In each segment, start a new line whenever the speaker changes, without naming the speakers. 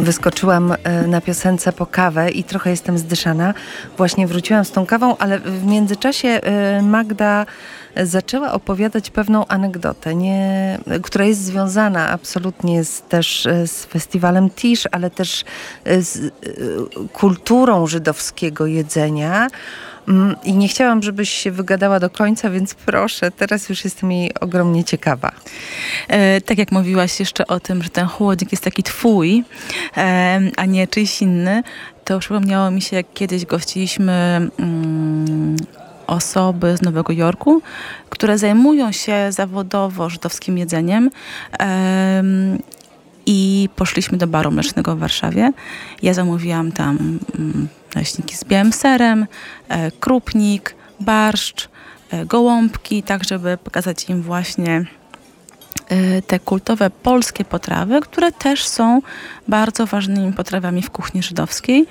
Wyskoczyłam na piosence po kawę i trochę jestem zdyszana. Właśnie wróciłam z tą kawą, ale w międzyczasie Magda zaczęła opowiadać pewną anegdotę, która jest związana absolutnie też z festiwalem Tisz, ale też z kulturą żydowskiego jedzenia. I nie chciałam, żebyś się wygadała do końca, więc proszę, teraz już jestem jej ogromnie ciekawa.
Tak jak mówiłaś jeszcze o tym, że ten chłodzik jest taki twój, a nie czyjś inny, to przypomniało mi się, jak kiedyś gościliśmy osoby z Nowego Jorku, które zajmują się zawodowo żydowskim jedzeniem. I poszliśmy do baru mlecznego w Warszawie. Ja zamówiłam tam naleśniki z białym serem, krupnik, barszcz, gołąbki, tak żeby pokazać im właśnie te kultowe polskie potrawy, które też są bardzo ważnymi potrawami w kuchni żydowskiej.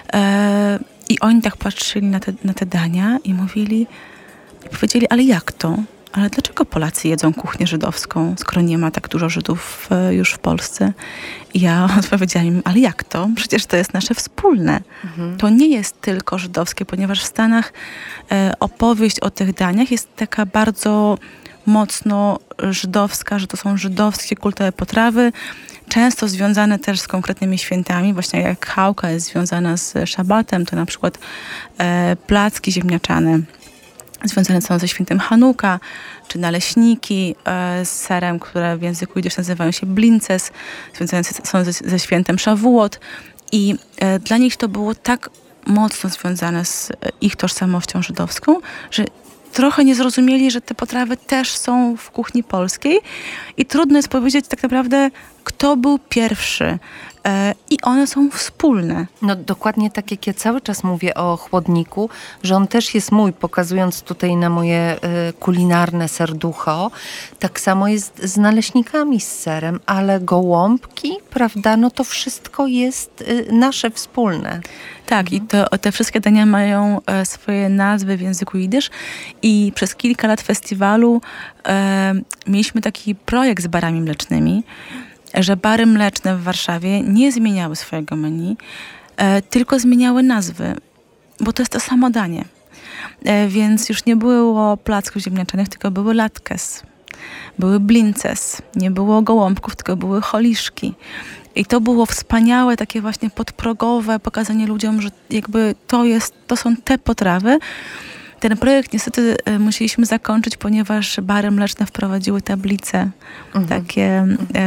I oni tak patrzyli na te dania i mówili, i powiedzieli, ale jak to? Ale dlaczego Polacy jedzą kuchnię żydowską, skoro nie ma tak dużo Żydów już w Polsce? I ja odpowiedziałam im, ale jak to? Przecież to jest nasze wspólne. To nie jest tylko żydowskie, ponieważ w Stanach opowieść o tych daniach jest taka bardzo mocno żydowska, że to są żydowskie kultowe potrawy, często związane też z konkretnymi świętami, właśnie jak chałka jest związana z szabatem, to na przykład placki ziemniaczane związane są ze świętem Hanuka, czy naleśniki z serem, które w języku jidysz nazywają się blinces, związane są ze świętem Szawuot. I dla nich to było tak mocno związane z ich tożsamością żydowską, że trochę nie zrozumieli, że te potrawy też są w kuchni polskiej i trudno jest powiedzieć tak naprawdę, kto był pierwszy. I one są wspólne.
No dokładnie tak, jak ja cały czas mówię o chłodniku, że on też jest mój, pokazując tutaj na moje kulinarne serducho. Tak samo jest z naleśnikami z serem, ale gołąbki, prawda, no to wszystko jest nasze wspólne.
Tak, i te wszystkie dania mają swoje nazwy w języku jidysz i przez kilka lat festiwalu mieliśmy taki projekt z barami mlecznymi, że bary mleczne w Warszawie nie zmieniały swojego menu, tylko zmieniały nazwy, bo to jest to samo danie. Więc już nie było placków ziemniaczanych, tylko były latkes, były blinces, nie było gołąbków, tylko były choliszki. I to było wspaniałe, takie właśnie podprogowe pokazanie ludziom, że jakby to są te potrawy. Ten projekt niestety musieliśmy zakończyć, ponieważ bary mleczne wprowadziły tablice, takie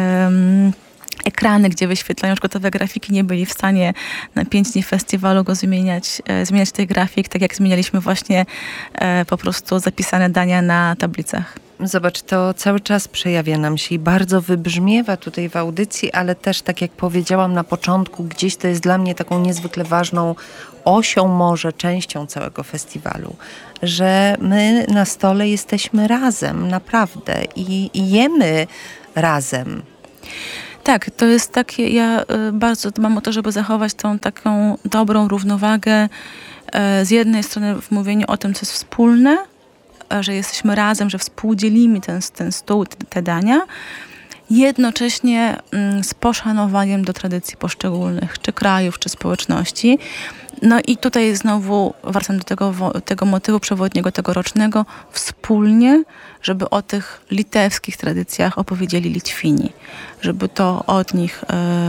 ekrany, gdzie wyświetlają już gotowe grafiki. Nie byli w stanie na 5 dni festiwalu go zmieniać tych grafik, tak jak zmienialiśmy właśnie po prostu zapisane dania na tablicach.
Zobacz, to cały czas przejawia nam się i bardzo wybrzmiewa tutaj w audycji, ale też tak jak powiedziałam na początku, gdzieś to jest dla mnie taką niezwykle ważną osią, może częścią całego festiwalu, że my na stole jesteśmy razem, naprawdę i jemy razem.
Tak, to jest takie, ja bardzo dbam o to, żeby zachować tą taką dobrą równowagę z jednej strony w mówieniu o tym, co jest wspólne, że jesteśmy razem, że współdzielimy ten stół, te dania, jednocześnie z poszanowaniem do tradycji poszczególnych, czy krajów, czy społeczności. No i tutaj znowu wracam do tego motywu przewodniego tegorocznego, wspólnie, żeby o tych litewskich tradycjach opowiedzieli Litwini, żeby to od nich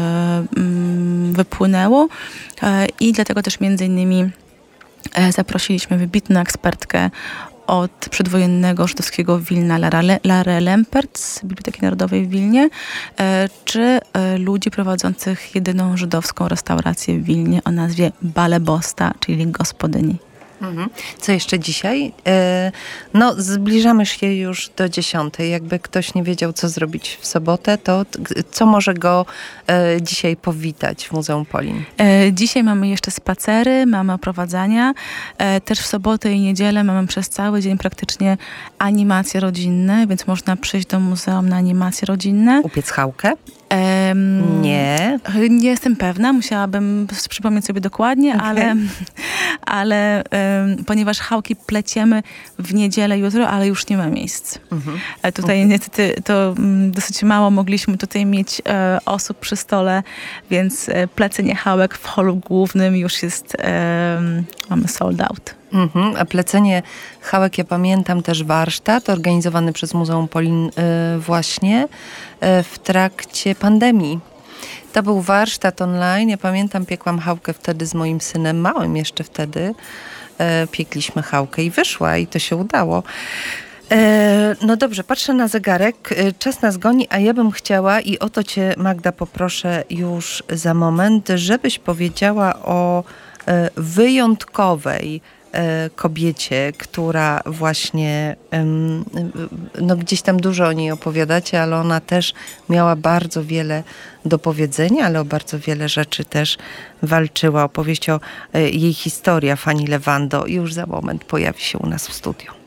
wypłynęło i dlatego też między innymi zaprosiliśmy wybitną ekspertkę od przedwojennego żydowskiego Wilna Larę Lempert z Biblioteki Narodowej w Wilnie, czy ludzi prowadzących jedyną żydowską restaurację w Wilnie o nazwie Balebosta, czyli gospodyni.
Co jeszcze dzisiaj? No, zbliżamy się już do 10. Jakby ktoś nie wiedział, co zrobić w sobotę, to co może go dzisiaj powitać w Muzeum Polin?
Dzisiaj mamy jeszcze spacery, mamy oprowadzania. Też w sobotę i niedzielę mamy przez cały dzień praktycznie animacje rodzinne, więc można przyjść do muzeum na animacje rodzinne.
Upiec chałkę? Nie.
Nie jestem pewna, musiałabym przypomnieć sobie dokładnie, okay. ale ponieważ chałki pleciemy w niedzielę jutro, ale już nie ma miejsc. Tutaj niestety to dosyć mało mogliśmy tutaj mieć osób przy stole, więc plecenie chałek w holu głównym już jest, mamy sold out.
A plecenie chałek, ja pamiętam też warsztat organizowany przez Muzeum Polin właśnie w trakcie pandemii. To był warsztat online. Ja pamiętam, piekłam chałkę wtedy z moim synem, małym jeszcze wtedy. Piekliśmy chałkę i wyszła i to się udało. No dobrze, patrzę na zegarek, czas nas goni, a ja bym chciała i o to cię, Magda, poproszę już za moment, żebyś powiedziała o wyjątkowej kobiecie, która właśnie, no gdzieś tam dużo o niej opowiadacie, ale ona też miała bardzo wiele do powiedzenia, ale o bardzo wiele rzeczy też walczyła. Opowieść o jej historii, Fanny Lewando, już za moment pojawi się u nas w studiu.